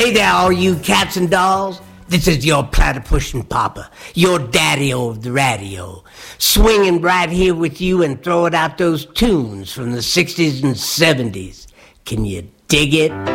Hey there, all you cats and dolls. This is your platypus papa, your daddy-o of the radio, swinging right here with you and throwing out those tunes from the 60s and 70s. Can you dig it?